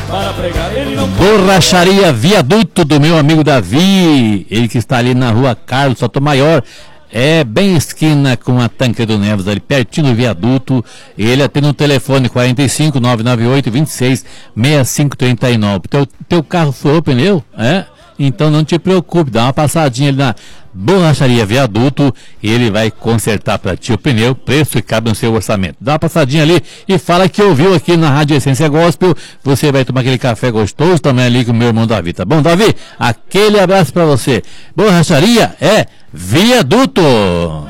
para pregar. Ele não Borracharia Viaduto do meu amigo Davi, ele que está ali na rua Carlos Sotomayor, bem esquina com a Tancredo Neves, ali pertinho do viaduto. Ele atende no telefone 45 998 26 6539. Teu carro furou o pneu? Então não te preocupe, dá uma passadinha ali na Borracharia Viaduto e ele vai consertar para ti o pneu, preço que cabe no seu orçamento. Dá uma passadinha ali e fala que ouviu aqui na Rádio Essência Gospel. Você vai tomar aquele café gostoso também ali com o meu irmão Davi, tá bom, Davi? Aquele abraço para você. Borracharia Viaduto.